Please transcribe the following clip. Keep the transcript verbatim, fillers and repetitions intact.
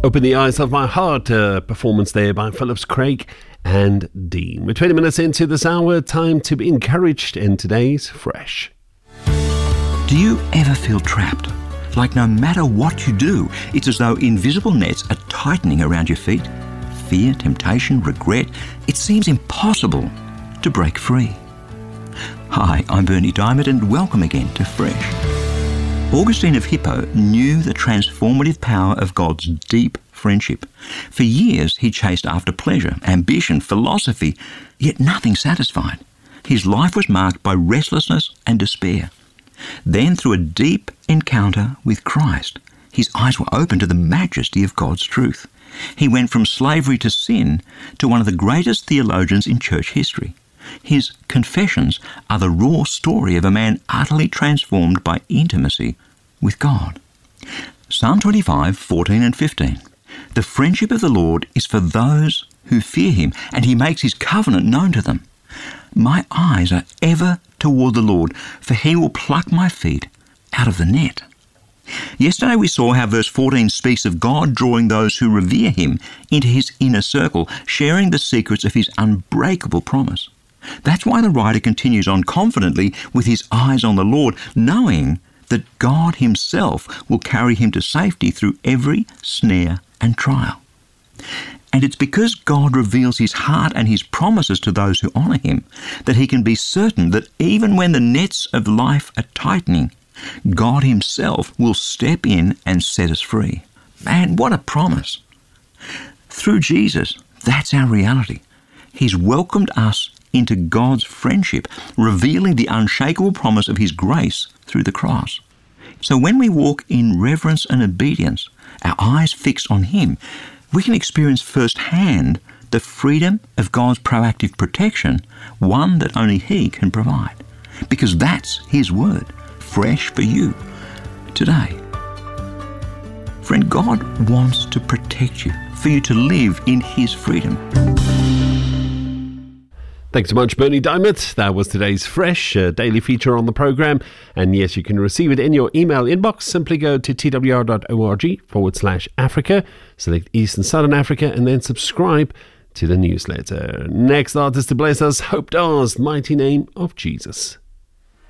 Open the Eyes of My Heart, uh, performance there by Phillips Craig and Dean. We're twenty minutes into this hour, time to be encouraged in today's Fresh. Do you ever feel trapped? Like no matter what you do, it's as though invisible nets are tightening around your feet? Fear, temptation, regret, it seems impossible to break free. Hi, I'm Bernie Diamond and welcome again to Fresh. Augustine of Hippo knew the transformative power of God's deep friendship. For years he chased after pleasure, ambition, philosophy, yet nothing satisfied. His life was marked by restlessness and despair. Then, through a deep encounter with Christ, his eyes were opened to the majesty of God's truth. He went from slavery to sin to one of the greatest theologians in church history. His Confessions are the raw story of a man utterly transformed by intimacy with God. Psalm twenty-five, fourteen and fifteen. The friendship of the Lord is for those who fear him, and he makes his covenant known to them. My eyes are ever toward the Lord, for he will pluck my feet out of the net. Yesterday we saw how verse fourteen speaks of God drawing those who revere him into his inner circle, sharing the secrets of his unbreakable promise. That's why the writer continues on confidently with his eyes on the Lord, knowing that God himself will carry him to safety through every snare and trial. And it's because God reveals his heart and his promises to those who honour him that he can be certain that even when the nets of life are tightening, God himself will step in and set us free. Man, what a promise. Through Jesus, that's our reality. He's welcomed us into God's friendship, revealing the unshakable promise of his grace through the cross. So when we walk in reverence and obedience, our eyes fixed on him, we can experience firsthand the freedom of God's proactive protection, one that only he can provide. Because that's his word, fresh for you today. Friend, God wants to protect you, for you to live in his freedom. Thanks so much, Bernie Diamond. That was today's Fresh, uh, daily feature on the program. And yes, you can receive it in your email inbox. Simply go to twr.org forward slash Africa, select East and Southern Africa, and then subscribe to the newsletter. Next artist to bless us, Hope Dawes, Mighty Name of Jesus.